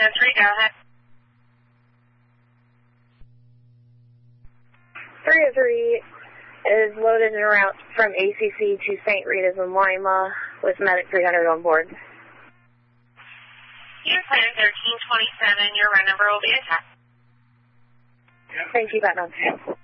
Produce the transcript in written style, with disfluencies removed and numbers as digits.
303, go ahead. 303 is loaded en route from ACC to St. Rita's in Lima with Medic 300 on board. Unit plan 1327, your run number will be attacked. Thank you, Batman.